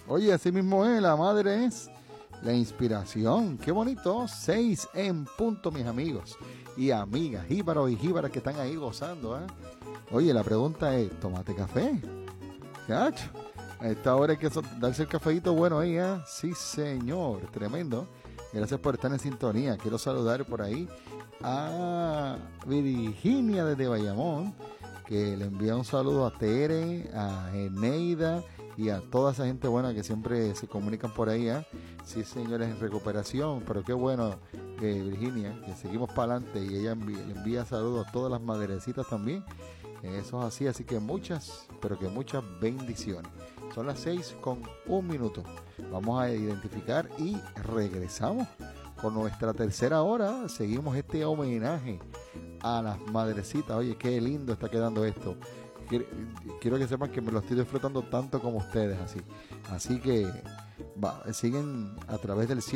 Oye, así mismo es, la madre es la inspiración. Qué bonito, 6 en punto, mis amigos y amigas, jíbaros y jíbaras que están ahí gozando, ¿eh? Oye, la pregunta es, ¿tómate café? ¿Cacho? A esta hora hay que darse el cafeíto bueno ahí, ¿eh? Sí, señor, tremendo. Gracias por estar en sintonía. Quiero saludar por ahí a Virginia desde Bayamón, que le envía un saludo a Tere, a Eneida y a toda esa gente buena que siempre se comunican por ahí, ¿eh? Sí, señores, en recuperación, pero qué bueno, Virginia, que seguimos para adelante y ella le envía saludos a todas las madrecitas también. Eso es así, así que muchas, pero que muchas bendiciones. Son las 6:01. Vamos a identificar y regresamos con nuestra tercera hora. Seguimos este homenaje a las madrecitas. Oye, qué lindo está quedando esto. Quiero que sepan que me lo estoy disfrutando tanto como ustedes, así que siguen a través del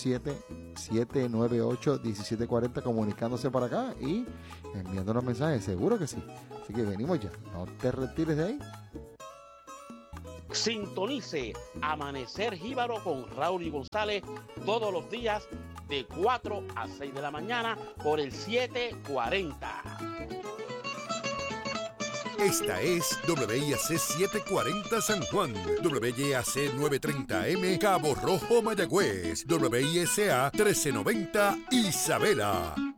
787-798-1740 comunicándose para acá y enviándonos mensajes, seguro que sí. Así que venimos ya, no te retires de ahí. Sintonice Amanecer Jíbaro con Raúl y González todos los días de 4 a 6 de la mañana por el 740. Esta es WIAC 740 San Juan, WIAC 930M Cabo Rojo Mayagüez, WISA 1390 Isabela.